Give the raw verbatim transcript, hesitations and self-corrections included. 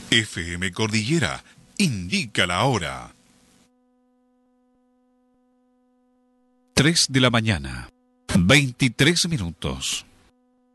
F M Cordillera indica la hora. tres de la mañana, veintitrés minutos.